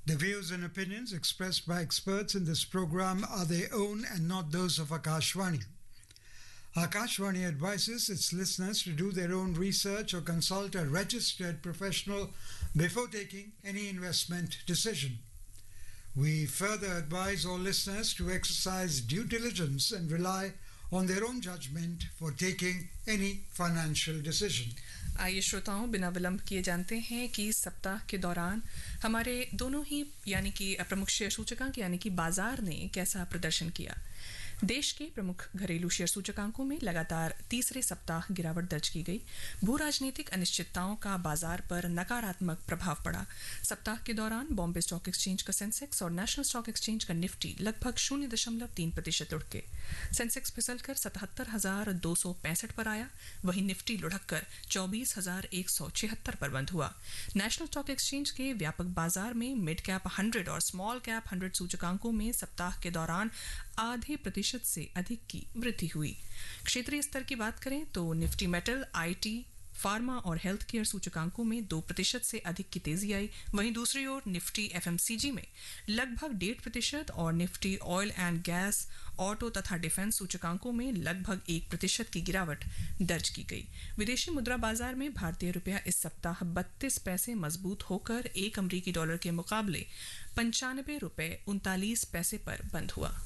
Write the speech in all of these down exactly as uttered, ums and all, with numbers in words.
The views and opinions expressed by experts in this program are their own and not those of Akashvani. Akashvani advises its listeners to do their own research or consult a registered professional before taking any investment decision. We further advise all listeners to exercise due diligence and rely on their own judgment for taking any financial decision. आइए श्रोताओं, बिना विलंब किए जानते हैं कि सप्ताह के दौरान हमारे दोनों ही यानी कि प्रमुख शेयर सूचकांक यानी कि बाजार ने कैसा प्रदर्शन किया। देश के प्रमुख घरेलू शेयर सूचकांकों में लगातार तीसरे सप्ताह गिरावट दर्ज की गई। भू राजनीतिक अनिश्चितताओं का बाजार पर नकारात्मक प्रभाव पड़ा। सप्ताह के दौरान बॉम्बे स्टॉक एक्सचेंज का सेंसेक्स और नेशनल स्टॉक एक्सचेंज का निफ्टी लगभग शून्य दशमलव तीन प्रतिशत उठ गए। सेंसेक्स फिसलकर सतहत्तर हजार दो सौ पैंसठ पर आया, वहीं निफ्टी लुढ़ककर चौबीस हजार एक सौ छिहत्तर पर बंद हुआ। नेशनल स्टॉक एक्सचेंज के व्यापक बाजार में मिड कैप हंड्रेड और स्मॉल कैप हंड्रेड सूचकांकों में सप्ताह के दौरान आधे प्रतिशत से अधिक की वृद्धि हुई। क्षेत्रीय स्तर की बात करें तो निफ्टी मेटल, आईटी, फार्मा और हेल्थ केयर सूचकांकों में दो प्रतिशत से अधिक की तेजी आई। वहीं दूसरी ओर निफ्टी एफएमसीजी में लगभग डेढ़ प्रतिशत और Nifty oil and gas, auto तथा डिफेंस सूचकांकों में लगभग एक प्रतिशत की गिरावट दर्ज की गई। विदेशी मुद्रा बाजार में भारतीय रुपया इस सप्ताह बत्तीस पैसे मजबूत होकर एक अमरीकी डॉलर के मुकाबले पंचानबे रुपए उनतालीस पैसे पर बंद हुआ।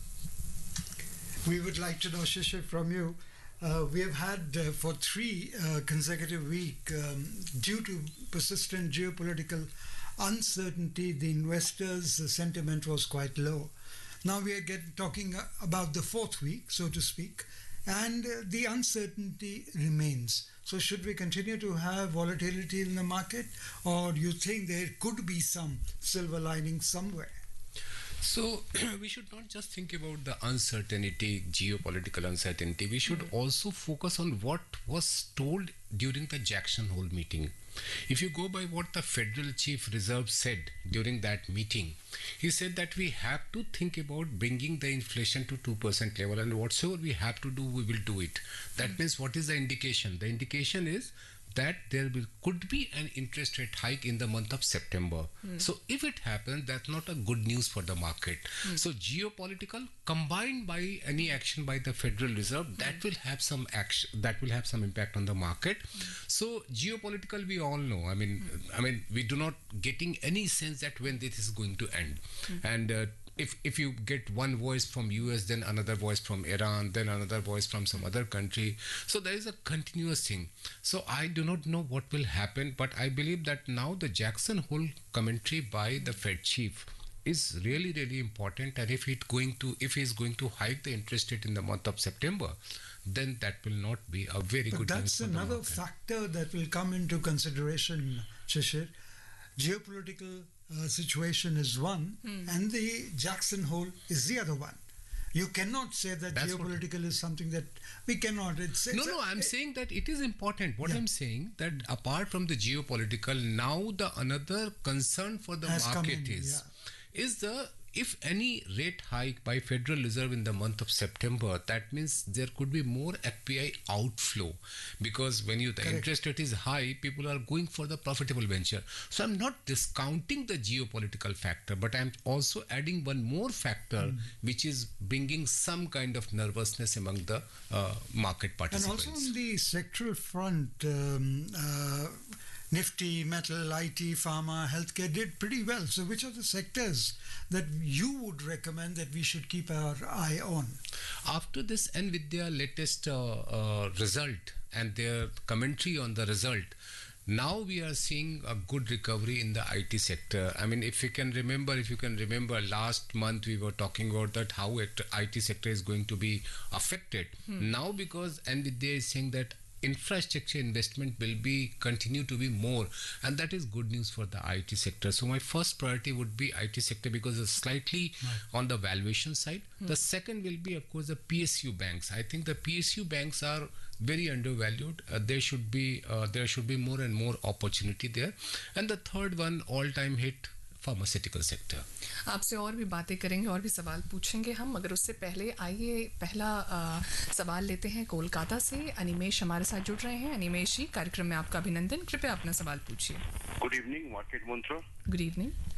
We would like to know, Shishir, from you. Uh, we have had uh, for three uh, consecutive weeks, um, due to persistent geopolitical uncertainty, the investors' uh, sentiment was quite low. Now we are get, talking uh, about the fourth week, so to speak, and uh, the uncertainty remains. So should we continue to have volatility in the market, or do you think there could be some silver lining somewhere? So we should not just think about the uncertainty, geopolitical uncertainty. We should mm-hmm. also focus on what was told during the Jackson Hole meeting. If you go by what the Federal Chief Reserve said during that meeting, he said that we have to think about bringing the inflation to two percent level, and whatsoever we have to do, we will do it. That mm-hmm. means what is the indication? The indication is that there will, could be an interest rate hike in the month of September. Mm. So if it happens, that's not a good news for the market. Mm. So geopolitical combined by any action by the Federal Reserve, mm. that will have some action, that will have some impact on the market. Mm. So geopolitical, we all know. I mean, mm. I mean, we do not getting any sense that when this is going to end. Mm. And uh, If if you get one voice from U S, then another voice from Iran, then another voice from some other country. So there is a continuous thing. So I do not know what will happen, but I believe that now the Jackson Hole commentary by the Fed chief is really, really important. And if it going to if he is going to hike the interest rate in the month of September, then that will not be a very but good news. That's another factor that will come into consideration, Shishir. Geopolitical uh, situation is one, mm. and the Jackson Hole is the other one. You cannot say that That's geopolitical is something that we cannot. It's, it's no, no. I'm it, saying that it is important. What yeah. I'm saying that apart from the geopolitical, now the another concern for the Has market in, is yeah. is the if any rate hike by Federal Reserve in the month of September, that means there could be more F P I outflow, because when you the Correct. interest rate is high, people are going for the profitable venture. So I'm not discounting the geopolitical factor, but I'm also adding one more factor, mm. which is bringing some kind of nervousness among the uh, market participants. And also on the sectoral front, um, uh, Nifty, metal, I T, pharma, healthcare did pretty well. So which are the sectors that you would recommend that we should keep our eye on? After this and with their latest uh, uh, result and their commentary on the result, now we are seeing a good recovery in the I T sector. I mean, if you can remember, if you can remember last month we were talking about that how it, I T sector is going to be affected. Hmm. Now because and with they is saying that infrastructure investment will be continue to be more, and that is good news for the I T sector. So my first priority would be I T sector because it's slightly right. on the valuation side. Hmm. The second will be of course the P S U banks. I think the P S U banks are very undervalued. Uh, there should be uh, there should be more and more opportunity there. And the third one, all time hit, pharmaceutical sector. आपसे और भी बातें करेंगे और भी सवाल पूछेंगे हम, मगर उससे पहले आइए पहला आ, सवाल लेते हैं कोलकाता से. अनिमेश हमारे साथ जुड़ रहे हैं. अनिमेश जी, कार्यक्रम में आपका अभिनंदन. कृपया अपना सवाल पूछिए. गुड इवनिंग मार्केट मंत्र. Good evening.